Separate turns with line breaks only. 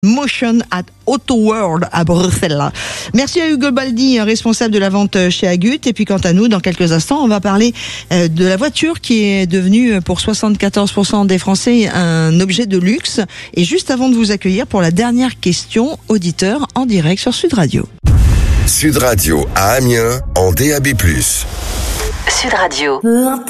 Motion at Auto World à Bruxelles. Merci à Hugo Baldi, responsable de la vente chez Agut. Et puis quant à nous, dans quelques instants, on va parler de la voiture qui est devenue pour 74% des Français un objet de luxe. Et juste avant de vous accueillir pour la dernière question, auditeur en direct sur Sud Radio.
Sud Radio à Amiens en DAB+.
Sud Radio.